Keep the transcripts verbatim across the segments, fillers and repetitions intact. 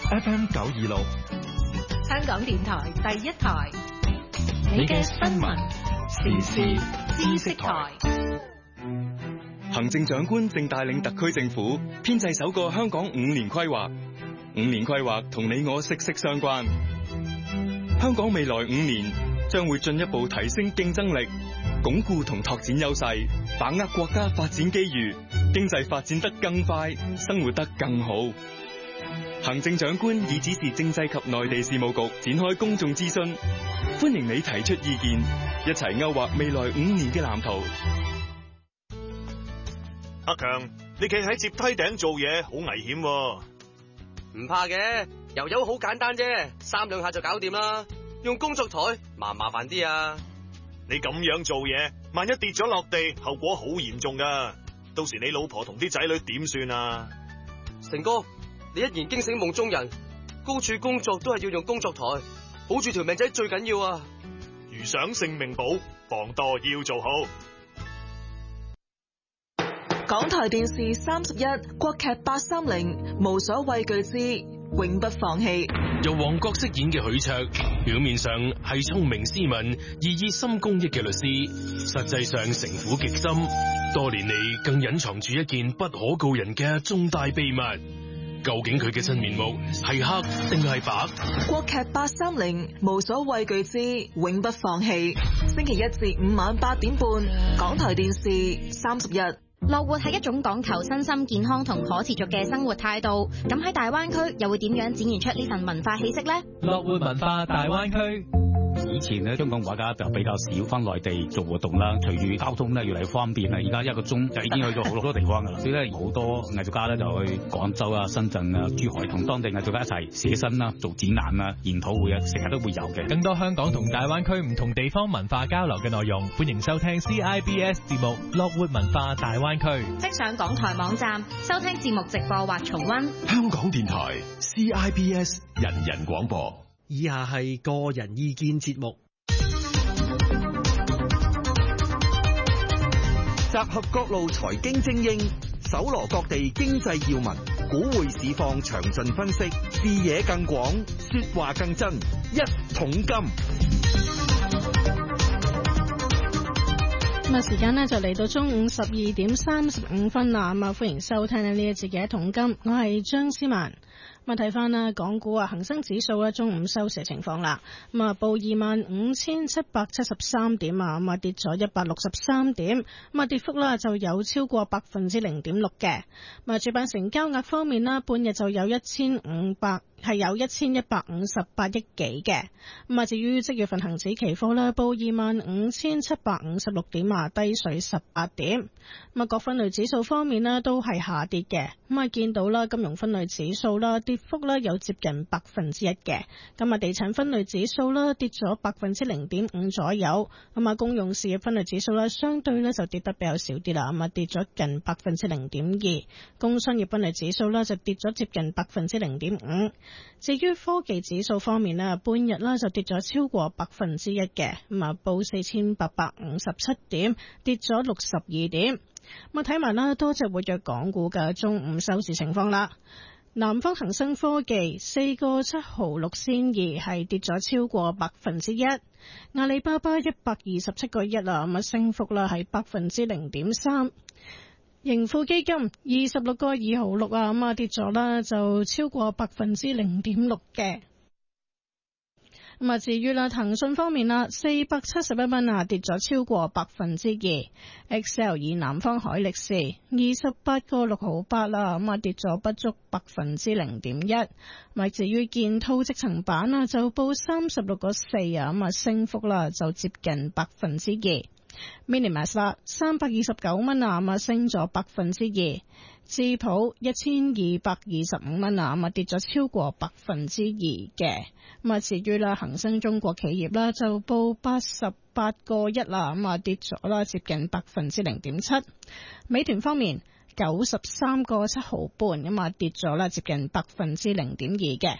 F M 九二六， 香港電台第一台，你嘅新聞時事知識台。 行政長官正帶領特區政府編製首個香港五年規劃，五年規劃同你我息息相關。香港未來五年將會進一步提升競爭力，鞏固同拓展優勢，把握國家發展機遇，經濟發展得更快，生活得更好。行政長官已指示政制及內地事務局展開公眾諮詢，歡迎你提出意見，一齊勾畫未來五年嘅藍圖。 阿強，你企喺接梯頂做嘢好危險喎。 唔怕嘅，油油好簡單啫，三兩下就搞掂啦。用工作台麻唔麻煩啲啊？ 你咁樣做嘢，萬一跌咗落地，後果好嚴重噶。到時你老婆同啲仔女點算啊？ 成哥，你一言驚醒夢中人，高處工作都係要用工作台，保住條命仔最緊要啊！ 如想性命保，防墮要做好。 港台電視三十一國劇八三零無所畏懼之永不放棄， 由黃覺飾演嘅許卓，表面上係聰明斯文而熱心公益嘅律師，實際上城府極深，多年嚟更隱藏住一件不可告人嘅重大秘密。究竟佢嘅真面目係黑定係白？ 國劇八三零無所畏懼之永不放棄，星期一至五晚八點半，港台電視三十一。 樂活係一種講求身心健康同可持續嘅生活態度，咁喺大灣區又會點樣展現出呢份文化氣息呢？ 樂活文化大灣區。 以前咧，香港畫家就比較少翻內地做活動啦。隨住交通咧越嚟越方便啦，而家一個鐘就已經去咗好多地方噶啦。所以咧，好多藝術家咧就去廣州啊、深圳啊、珠海同當地藝術家一齊寫生啦、做展覽啊、研討會啊，成日都會有嘅。 更多香港同大灣區唔同地方文化交流嘅內容，歡迎收聽 C I B S 節目《樂活文化大灣區》。 即上港台網站收聽節目直播或重溫。 香港電台 C I B S 人人廣播。 以下係個人意見節目，集合各路財經精英，搜羅各地經濟要聞，股匯市況詳盡分析，視野更廣，說話更真，一桶金。 咁啊，時間呢就嚟到中午十二點三十五分啦，咁啊，歡迎收聽呢一節嘅一桶金，我係張思文。咁啊，睇翻啦，港股啊，恒生指數咧中午收市情況啦，咁啊報二萬五千七百七十三點啊，咁啊跌咗一百六十三點，咁啊跌幅啦就有超過百分之零點六嘅。咁啊，主板成交額方面啦，半日就有一千五百。係有一千一百五十八億幾嘅。咁啊，至於即月份恒指期貨咧，報二萬五千七百五十六點啊，低水十八點。咁啊，各分類指數方面咧都係下跌嘅。咁啊，見到啦，金融分類指數啦，跌幅咧有接近百分之一嘅。咁啊，地產分類指數啦，跌咗百分之零點五左右。咁啊，公用事業分類指數咧，相對咧就跌得比較少啲啦。咁啊，跌咗近百分之零點二。工商業分類指數咧就跌咗接近百分之零點五。至於科技指數方面咧，半日啦就跌咗超過百分之一嘅，咁啊報四千八百五十七點，跌咗六十二點。咁啊睇埋啦，多隻活躍港股嘅中午收市情況啦。南方恒生科技四個七毫六仙二係跌咗超過百分之一。阿里巴巴一百二十七個一啦，咁啊升幅啦係百分之零點三。盈富基金二十六個二毫六啊，咁啊跌咗啦，就超過百分之零點六嘅。咁啊，至於啦，騰訊方面啦，四百七十一蚊啊，跌咗超過百分之二。Excel 以南方海力士二十八個六毫八啦，咁啊跌咗不足百分之零點一。咪至於建滔積層板啊，就報三十六個四啊，咁啊升幅啦就接近百分之二。Minimax 三百二十九蚊啊，咁啊升咗百分之二。智普一千二百二十五蚊啊，咁啊跌咗超過百分之二嘅。咁啊，至於啦，恒生中國企業啦就報八十八個一啦，咁啊跌咗啦接近百分之零點七。美團方面九十三個七毫半，咁啊跌咗啦接近百分之零點二嘅。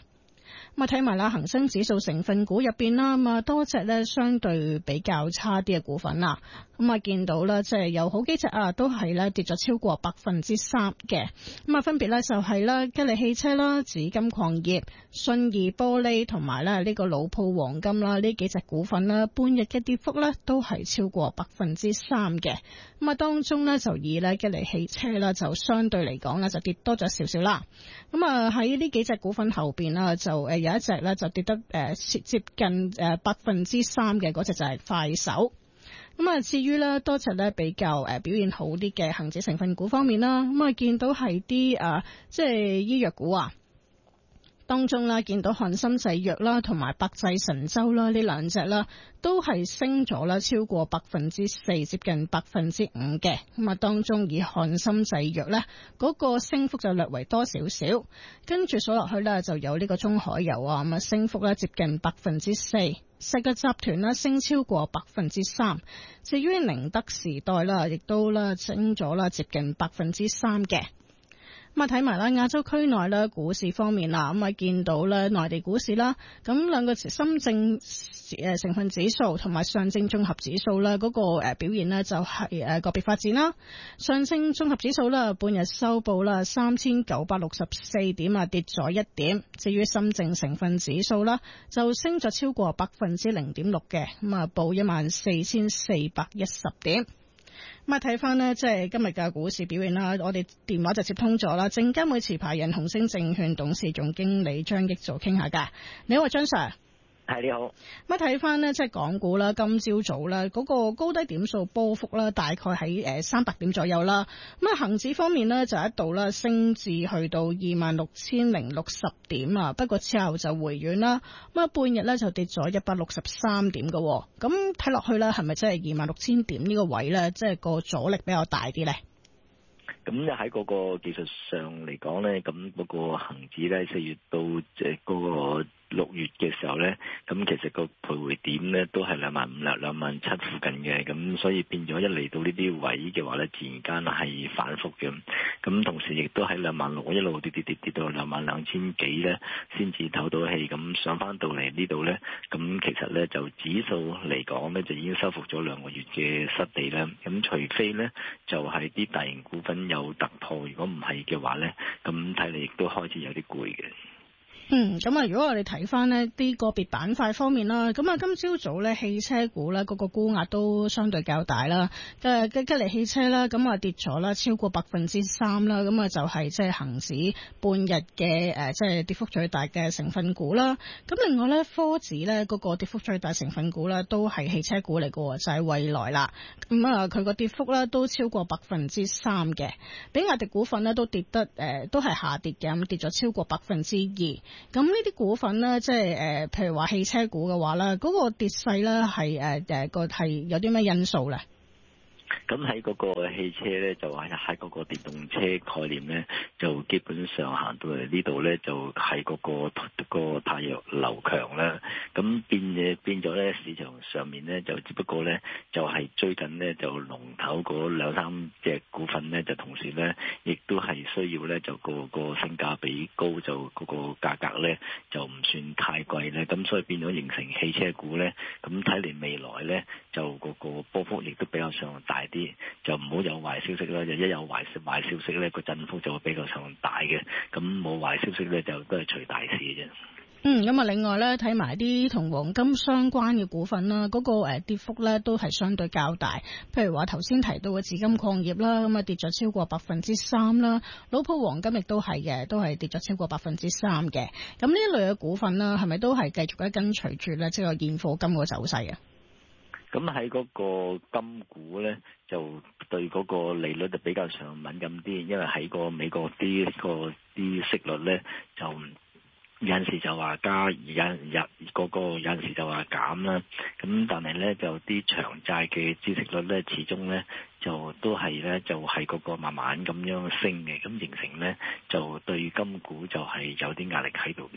咁啊睇埋啦，恒生指數成分股入邊啦，咁啊多隻咧相對比較差啲嘅股份啦。咁啊見到啦，即係有好幾隻啊，都係咧跌咗超過百分之三嘅。咁啊分別咧就係啦，吉利汽車啦、紫金礦業、信義玻璃同埋咧呢個老鋪黃金啦，呢幾隻股份啦，半日嘅跌幅咧都係超過百分之三嘅。咁啊當中咧就以咧吉利汽車啦，就相對嚟講咧就跌多咗少少啦。咁啊喺呢幾隻股份後邊啦，就誒有一隻咧就跌得誒接近誒百分之三嘅，嗰隻就係快手。咁啊，至於咧多隻咧比較誒表現好啲嘅恒指成分股方面啦，咁啊見到係啲誒即係醫藥股啊，當中啦見到漢森製藥啦同埋百濟神州啦呢兩隻啦，都係升咗啦超過百分之四，接近百分之五嘅。咁啊，當中以漢森製藥咧嗰個升幅就略為多少少，跟住數落去咧就有呢個中海油啊，咁啊升幅咧接近百分之四。世界集團啦升超過百分之三，至於寧德時代啦，亦都啦升咗啦接近百分之三嘅。咁啊睇埋啦亞洲區內啦股市方面啦，咁啊見到咧內地股市啦，咁兩個深證誒成分指數同埋上證綜合指數啦，嗰個誒表現呢就係誒個別發展啦。上證綜合指數啦半日收報啦三千九百六十四點啊，跌咗一點。至於深證成分指數啦，就升咗超過百分之零點六嘅，咁啊報一萬四千四百一十點。咁啊睇翻呢，即係今日嘅股市表現啦。我哋電話就接通咗啦，證監會持牌人紅星證券董事總經理張益祖傾下㗎。你好，張 Sir。 係你好。 咁睇翻呢，即係港股啦，今朝早啦，嗰個高低點數波幅啦，大概喺誒三百點左右啦。咁啊，恒指方面呢，就一度啦升至去到二萬六千零六十點啊，不過之後就回軟啦。咁啊，半日咧就跌咗一百六十三點嘅。咁睇落去咧，係咪真係二萬六千點呢個位咧，即係個阻力比較大啲咧？ 咁喺嗰個技術上嚟講咧，咁嗰個恒指咧四月到即係嗰個六月嘅時候咧，咁其實個徘徊點咧都係兩萬五啦、兩萬七附近嘅，咁所以變咗一嚟到呢啲位嘅話咧，自然間係反覆嘅。咁同時亦都喺兩萬六一路跌跌跌跌到兩萬兩千幾咧，先至唞到氣，咁上翻到嚟呢度咧，咁其實咧就指數嚟講咧就已經收復咗兩個月嘅失地啦。咁除非咧就係啲大型股份有突破，如果唔係嘅話咧，咁睇嚟亦都開始有啲攰嘅。 嗯，咁啊，如果我哋睇翻呢啲個別板塊方面啦，咁啊，今朝早咧汽車股咧嗰個沽壓都相對較大啦。誒，吉吉利汽車啦，咁啊跌咗啦，超過百分之三啦，咁啊就係即係恒指半日嘅誒，即係跌幅最大嘅成分股啦。咁另外咧，科指咧嗰個跌幅最大成分股咧都係汽車股嚟嘅，就係蔚來啦。咁啊，佢個跌幅咧都超過百分之三嘅。比亞迪股份咧都跌得誒，都係下跌嘅，咁跌咗超過百分之二。咁呢啲股份呢，即係誒，譬如話汽車股嘅話咧，嗰、那個跌勢咧係誒誒個係有啲咩因素咧？ 咁喺嗰個汽車咧，就係喺嗰個電動車概念咧，就基本上行到嚟呢度咧，就係嗰、嗰個、嗰個太陽流強啦。咁變嘅變咗咧，市場上面咧就只不過咧，就係、係、追緊咧就龍頭嗰兩三隻股份咧，就同時咧，亦都係需要咧就個個性價比高，就嗰個價格咧就唔算太貴咧。咁所以變咗形成汽車股咧，咁睇嚟未來咧就嗰個波幅亦都比較上大啲。就唔好有壞消息啦，就一有壞壞消息咧，個振幅就會比較上大嘅。咁冇壞消息咧，就都係隨大市嘅啫。 嗯，咁啊，另外咧睇埋啲同黃金相關嘅股份啦，嗰、那個誒跌幅咧都係相對較大。譬如話頭先提到嘅紫金礦業啦，咁啊跌咗超過百分之三啦，老鋪黃金亦都係嘅，都係跌咗超過百分之三嘅。咁呢一類嘅股份啦，係咪都係繼續咧跟隨住咧即係個現貨金個走勢啊？ 咁喺嗰個金股咧，就對嗰個利率就比較上敏感啲，因為喺個美國啲個啲息率咧，就有陣時就話加，而家日嗰個有陣時就話減啦。咁但係咧就啲長債嘅孳息率咧，始終咧就都係咧就係嗰個慢慢咁樣升嘅，咁形成咧就對金股就係有啲壓力喺度嘅。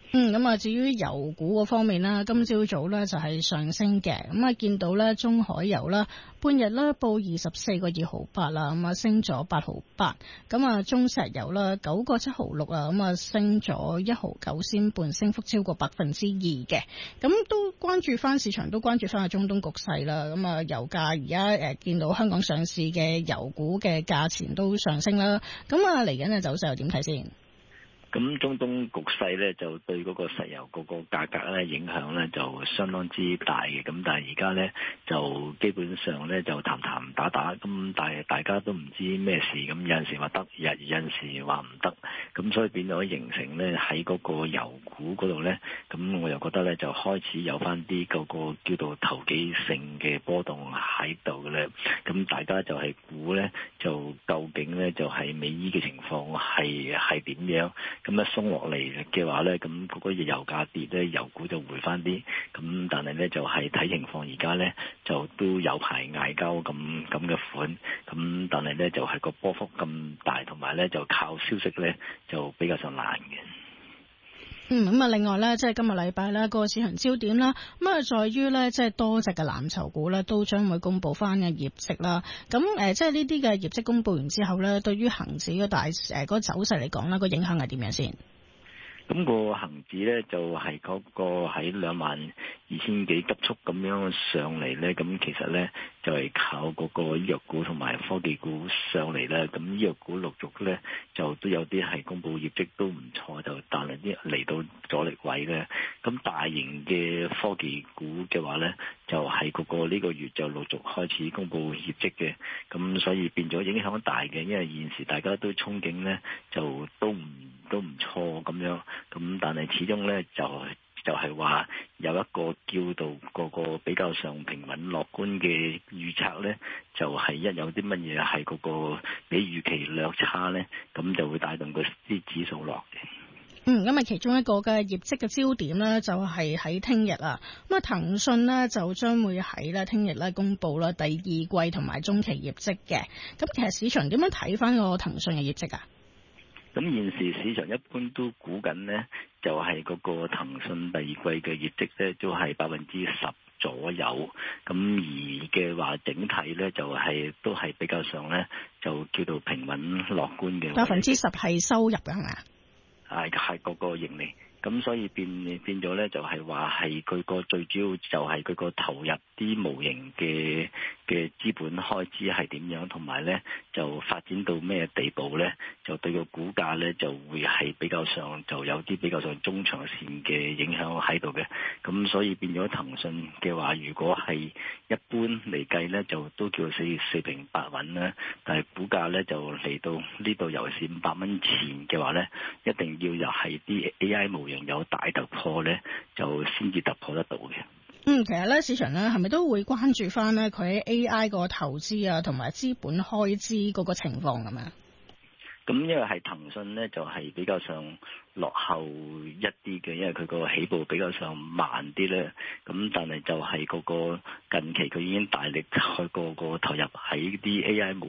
嗯，咁啊，至於油股嗰方面啦，今朝早咧就係上升嘅，咁啊見到咧中海油啦，半日咧報二十四個二毫八啦，咁啊升咗八毫八，咁啊中石油啦九個七毫六啊，咁啊升咗一毫九仙半，升幅超過百分之二嘅，咁都關注翻市場，都關注翻個中東局勢啦，咁啊油價而家誒見到香港上市嘅油股嘅價錢都上升啦，咁啊嚟緊嘅走勢又點睇先？ 咁中東局勢咧就對嗰個石油嗰個價格咧影響咧就相當之大嘅，咁但係而家咧就基本上咧就談談打打，咁但係大家都唔知咩事，咁有陣時話得，有有陣時話唔得，咁所以變咗形成咧喺嗰個油股嗰度咧，咁我又覺得咧就開始有翻啲嗰個叫做投機性嘅波動喺度嘅咧，咁大家就係估咧就究竟咧就係美伊嘅情況係係點樣？咁一鬆落嚟嘅話咧，咁嗰個油價跌咧，油股就回翻啲。咁但係咧就係睇情況，而家咧就都有排嗌交咁咁嘅款。咁但係咧就係個波幅咁大，同埋咧就靠消息咧就比較上難嘅。 嗯，咁啊，另外咧，即係今日禮拜咧個市場焦點啦，咁啊，在於咧，即係多隻嘅藍籌股咧，都將會公布翻嘅業績啦。咁誒，即係呢啲嘅業績公布完之後咧，對於恒指嘅大誒嗰個走勢嚟講咧，個影響係點樣先？ 咁個恒指咧就係嗰個喺兩萬二千幾急速咁樣上嚟咧，咁其實咧就係靠嗰個醫藥股同埋科技股上嚟啦。咁醫藥股陸續咧就都有啲係公布業績都唔錯，就但係啲嚟到阻力位咧。咁大型嘅科技股嘅話咧，就係嗰個呢個月就陸續開始公布業績嘅。咁所以變咗影響大嘅，因為現時大家都憧憬咧就都唔都唔錯咁樣。咁但係始終咧就就係話有一個叫做個個比較上平穩樂觀嘅預測咧，就係一有啲乜嘢係嗰個比預期略差咧，咁就會帶動個啲指數落嘅。 嗯，咁啊，其中一個嘅業績嘅焦點咧，就係喺聽日啊。咁啊，騰訊呢，就將會喺咧聽日咧公布啦第二季同埋中期業績嘅。咁其實市場點樣睇翻個騰訊嘅業績啊？ 咁現時市場一般都估緊呢，就係嗰個騰訊第二季嘅業績咧，都係百分之十左右。咁而嘅話，整體咧就係都係比較上咧，就叫做平穩樂觀嘅。 百分之十係收入嘅係咪啊？ 係係嗰個盈利。咁所以變變咗咧，就係話係佢個最主要就係佢個投入啲模型嘅嘅資本開支係點樣，同埋咧就發展到咩地步咧，就對個股價咧就會係比較上就有啲比較上中長線嘅影響喺度嘅。咁所以變咗騰訊嘅話，如果係一般嚟計咧，就都叫四四平八穩啦。但係股價咧就嚟到呢度，尤其是五百蚊前嘅話咧，一定要又係啲 A I 模型有大突破咧，就先至突破得到嘅。 嗯，其實咧市場咧係咪都會關注翻咧佢喺 A I 個投資啊，同埋資本開支嗰個情況咁樣？ 咁因為係騰訊咧，就係比較上落後一啲嘅，因為佢個起步比較上慢啲咧。咁但係就係嗰個近期佢已經大力去個個投入喺啲 A I 模